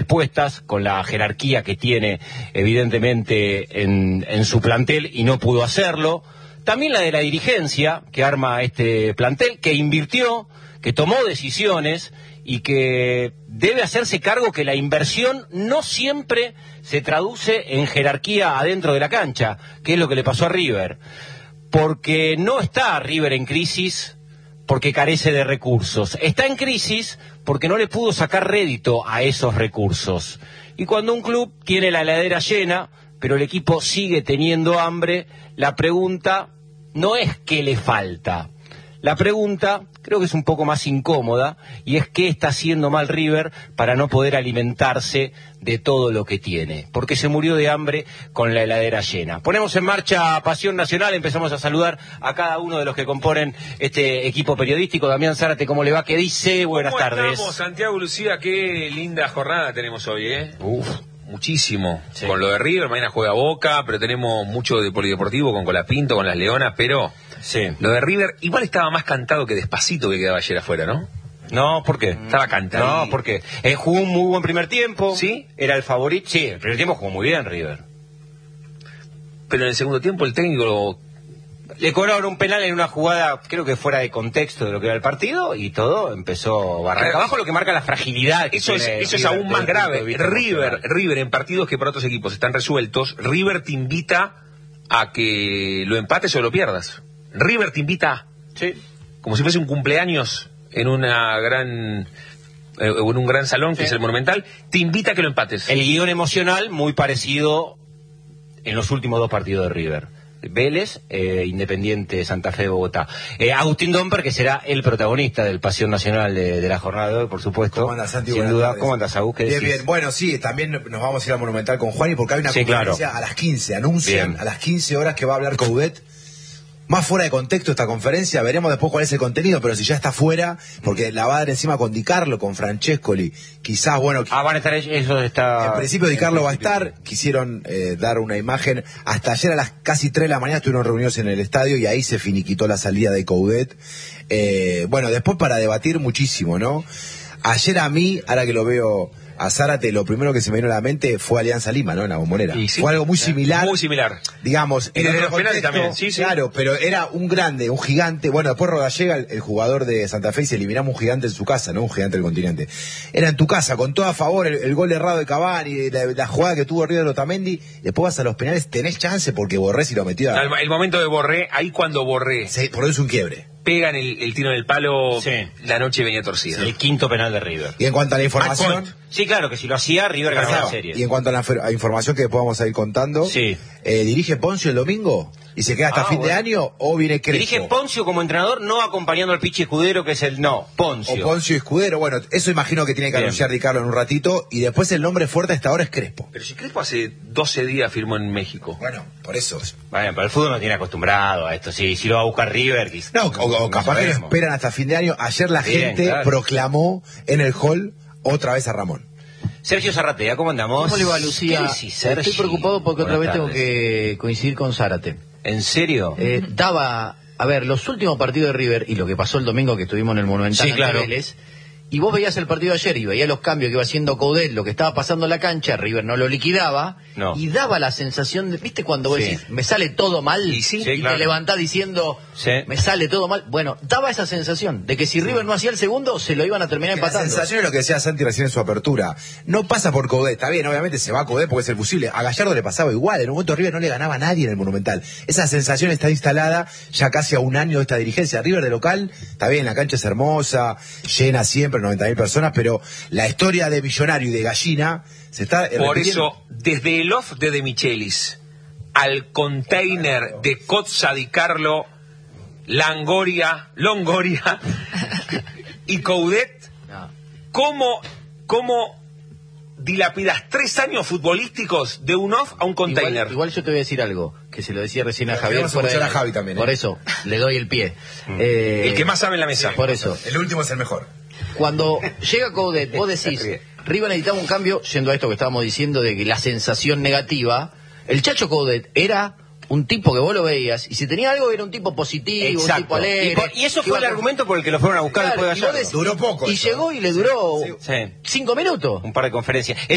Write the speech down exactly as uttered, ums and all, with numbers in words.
respuestas con la jerarquía que tiene evidentemente en, en su plantel y no pudo hacerlo. También la de la dirigencia que arma este plantel, que invirtió, que tomó decisiones y que debe hacerse cargo que la inversión no siempre se traduce en jerarquía adentro de la cancha, que es lo que le pasó a River. Porque no está River en crisis porque carece de recursos. Está en crisis porque no le pudo sacar rédito a esos recursos. Y cuando un club tiene la heladera llena, pero el equipo sigue teniendo hambre, la pregunta no es qué le falta. La pregunta creo que es un poco más incómoda y es qué está haciendo mal River para no poder alimentarse de todo lo que tiene, porque se murió de hambre con la heladera llena. Ponemos en marcha Pasión Nacional, empezamos a saludar a cada uno de los que componen este equipo periodístico. Damián Zárate, ¿cómo le va? ¿Qué dice? Buenas ¿Cómo tardes. estamos, Santiago Lucía? Qué linda jornada tenemos hoy, ¿eh? Uf. Muchísimo. Sí. Con lo de River, mañana juega Boca, pero tenemos mucho de polideportivo con Colapinto, con las Leonas, pero Sí. lo de River igual estaba más cantado que Despacito que quedaba ayer afuera, ¿no? No, ¿por qué? Estaba cantado. No, porque eh, jugó un muy buen primer tiempo. ¿Sí? Era el favorito. Sí, el primer tiempo jugó muy bien River. Pero en el segundo tiempo el técnico lo... Le cobraron un penal en una jugada, creo que fuera de contexto de lo que era el partido, y todo empezó barranca Claro. abajo, lo que marca la fragilidad. Que Eso es, tiene eso es River aún desde más el punto de grave. vista River, emocional. River en partidos que para otros equipos están resueltos, River te invita a que lo empates o lo pierdas. River te invita, Sí. como si fuese un cumpleaños en una gran... Eh, en un gran salón, que Sí. es el Monumental, te invita a que lo empates. El guión emocional muy parecido en los últimos dos partidos de River. Vélez, eh, Independiente, Santa Fe, Bogotá. Eh, Agustín Domper, que será el protagonista del Pasión Nacional de, de la jornada de hoy, por supuesto. ¿Cómo andas, Santi? Sin Buenas duda. tardes. ¿Cómo andas, Agus? ¿Qué Bien, decís? bien. Bueno, sí, también nos vamos a ir al Monumental con Juani porque hay una Sí, conferencia claro. a las quince. Anuncian Bien. a las quince horas que va a hablar Coudet. Más fuera de contexto esta conferencia, veremos después cuál es el contenido, pero si ya está fuera, porque la va a dar encima con Di Carlo, con Francescoli, quizás, bueno... Ah, van a estar ellos, eso está... En principio Di en Carlo va a principio. estar, quisieron eh, dar una imagen, hasta ayer a las casi tres de la mañana estuvieron reunidos en el estadio y ahí se finiquitó la salida de Coudet. Eh, bueno, después para debatir muchísimo, ¿no? Ayer a mí, ahora que lo veo a Zárate, lo primero que se me vino a la mente fue Alianza Lima, ¿no? En la Bombonera. Y sí, fue algo muy eh, similar. Muy similar. Digamos, Y en desde otro los penales contexto, también, sí, sí. Claro, pero era un grande, un gigante. Bueno, después Rodallega, el, el jugador de Santa Fe, y se eliminamos un gigante en su casa, ¿no? Un gigante del continente. Era en tu casa, con todo a favor, el, el gol errado de Cavani, la, la jugada que tuvo River de Otamendi. Después vas a los penales, tenés chance porque Borré si lo metió. El, el momento de Borré, ahí cuando Borré Sí, por eso es un quiebre. pegan el, el tiro en el palo, Sí. la noche venía torcida. El quinto penal de River. Y en cuanto a la información... Match point. Sí, claro, que si lo hacía, River ganaba Claro, la serie. y en cuanto a la fer- a información que después vamos a ir contando, Sí. eh, ¿dirige Poncio el domingo? ¿Y se queda hasta Ah, fin de bueno. año o viene Crespo? Dirige Poncio como entrenador, no acompañando al Pichi Escudero, que es el... No, Poncio. O Poncio y Escudero, bueno, eso imagino que tiene que Bien. anunciar Di Carlo en un ratito, y después el nombre fuerte hasta ahora es Crespo. Pero si Crespo hace doce días firmó en México. Bueno, por eso. Bueno, pero el fútbol no tiene acostumbrado a esto. Sí, si lo va a buscar River... quizás- No, o, o capaz que lo sabemos. esperan hasta fin de año. Ayer la Bien, gente claro. proclamó en el hall otra vez a Ramón. Sergio Zarratea, ¿cómo andamos? ¿Cómo le va, Lucía? ¿Qué decís, Sergi? Estoy preocupado porque otra Buenas vez tengo tardes. que coincidir con Zárate. ¿En serio? Eh, daba, a ver, los últimos partidos de River y lo que pasó el domingo que estuvimos en el Monumental Sí, ante claro. Vélez, y vos veías el partido de ayer y veías los cambios que iba haciendo Coudet, lo que estaba pasando en la cancha, River no lo liquidaba, No. y daba la sensación de, ¿viste cuando vos Sí. decís, me sale todo mal? Y sí, sí, y claro. te levantás diciendo, Sí. me sale todo mal. Bueno, daba esa sensación de que si River no hacía el segundo, se lo iban a terminar Que la empatando. sensación es lo que decía Santi recién en su apertura. No pasa por Coudet, está bien, obviamente se va a Coudet porque es el fusible. A Gallardo le pasaba igual, en un momento River no le ganaba a nadie en el Monumental. Esa sensación está instalada ya casi a un año de esta dirigencia. River de local, está bien, la cancha es hermosa, llena siempre, noventa mil personas, pero la historia de Millonario y de Gallina se está eh, Por repitiendo. eso, desde el off de De Michelis al container de Cozza Di Carlo, Langoria, Longoria y Coudet, No. ¿cómo, cómo dilapidas tres años futbolísticos de un off a un container? Igual, igual yo te voy a decir algo, que se lo decía recién a Pero Javier. vamos a fuera escuchar de- a Javi también, ¿eh? Por eso, le doy el pie. Eh, El que más sabe en la mesa. Por eso, El último es el mejor. cuando llega Coudet, vos decís, River necesitaba un cambio, yendo a esto que estábamos diciendo de que la sensación negativa, el Chacho Coudet era un tipo que vos lo veías, y si tenía algo era un tipo positivo, un tipo Exacto. alegre. Y, por- y eso que fue el iba con- argumento por el que lo fueron a buscar Claro, después de y vos Gallardo. decís- Duró poco Y eso, llegó y le duró Sí. cinco minutos. Un par de conferencias.